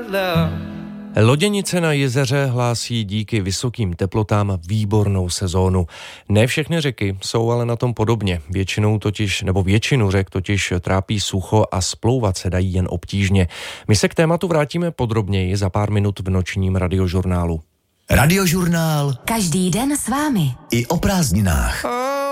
Loděnice na jezeře hlásí díky vysokým teplotám výbornou sezónu. Ne všechny řeky jsou ale na tom podobně. Většinu řek totiž trápí sucho a splouvat se dají jen obtížně. My se k tématu vrátíme podrobněji za pár minut v nočním radiožurnálu. Radiožurnál. Každý den s vámi. I o prázdninách.